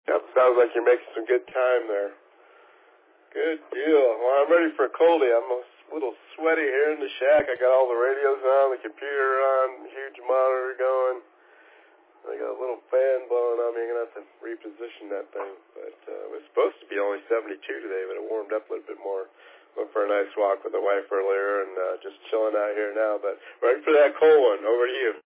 Yep, sounds like you're making some good time there. Good deal. Well, I'm ready for a coldie. I'm a little sweaty here in the shack. I got all the radios on, the computer on, huge monitor going. I got a little fan blowing on me. I'm going to have to reposition that thing. But it was supposed to be only 72 today, but it warmed up a little bit more. Went for a nice walk with the wife earlier and just chilling out here now. But ready for that cold one. Over to you.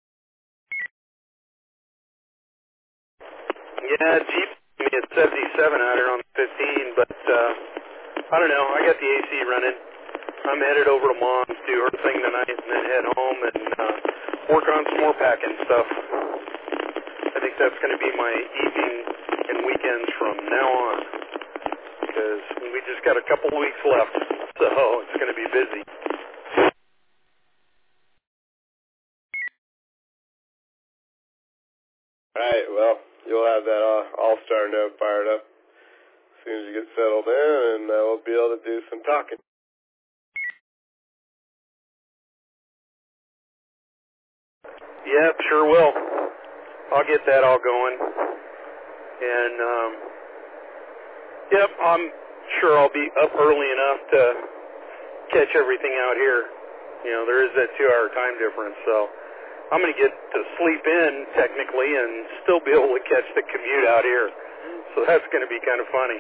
Yeah, Jeep me at 77 out here on the 15, but I don't know. I got the AC running. I'm headed over to Mom's, do her thing tonight, and then head home and work on some more packing stuff. I think that's going to be my evening and weekends from now on, because we just got a couple weeks left, so it's going to be busy. All right, well, you'll have that all-star note fired up as soon as you get settled in, and we'll be able to do some talking. Yep, sure will. I'll get that all going. And, yep, I'm sure I'll be up early enough to catch everything out here. You know, there is that 2-hour time difference, so I'm going to get to sleep in, technically, and still be able to catch the commute out here. So that's going to be kind of funny.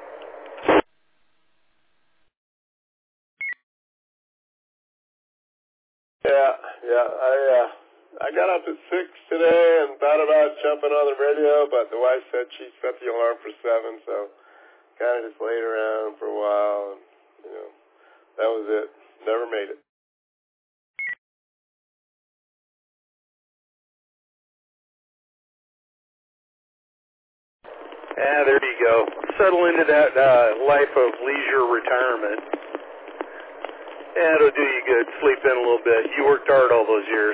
Yeah, I got up at 6 today and thought about jumping on the radio, but the wife said she set the alarm for 7, so kind of just laid around for a while, and, you know, that was it. Never made it. Yeah, there you go. Settle into that life of leisure retirement. Yeah, it'll do you good. Sleep in a little bit. You worked hard all those years.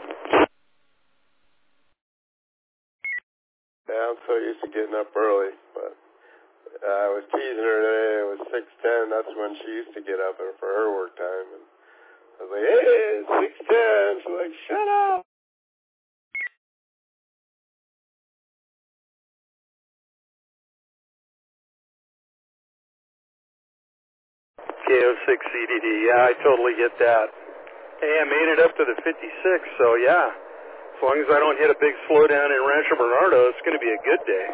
Yeah, I'm so used to getting up early, but I was teasing her today. It was 6:10. That's when she used to get up for her work time. And I was like, hey, it's 6:10. She's like, shut up. KO6 CDD. Yeah, I totally get that. Hey, I made it up to the 56, so yeah. As long as I don't hit a big slowdown in Rancho Bernardo, it's going to be a good day.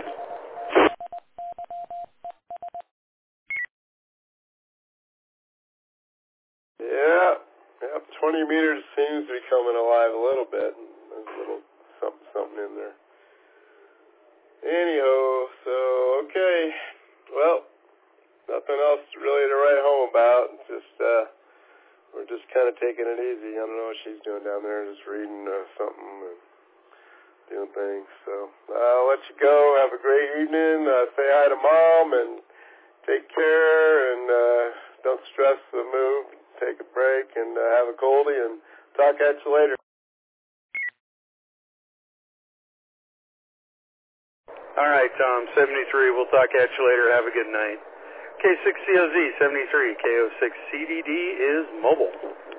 Yeah, 20 meters seems to be coming alive a little bit. There's a little something in there. Anyhow, so, okay. Well, nothing else really to write home about. Just, we're just kind of taking it easy. I don't know what she's doing down there, just reading something and doing things. So, I'll let you go. Have a great evening. Say hi to Mom and take care, and don't stress the move. Take a break and have a coldie, and talk at you later. All right, Tom, 73. We'll talk at you later. Have a good night. K6COZ 73, KO6CDD is mobile.